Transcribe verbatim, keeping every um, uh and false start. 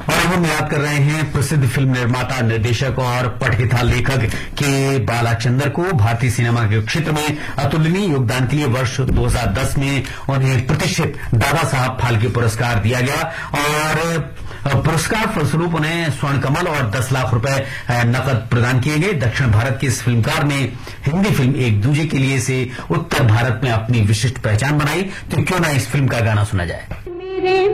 और हम याद कर रहे हैं प्रसिद्ध फिल्म निर्माता, निर्देशक और पटकथा लेखक के बालाचंदर को। भारतीय सिनेमा के क्षेत्र में अतुलनीय योगदान के लिए वर्ष दो हज़ार दस में उन्हें प्रतिष्ठित दादा साहब फाल्के पुरस्कार दिया गया और पुरस्कार फलस्वरूप उन्हें स्वर्ण कमल और दस लाख रुपए नकद प्रदान किए गए। दक्षिण भारत के इस फिल्मकार ने हिंदी फिल्म एक दूजे के लिए से उत्तर भारत में अपनी विशिष्ट पहचान बनाई। तो क्यों ना इस फिल्म का गाना सुना जाए।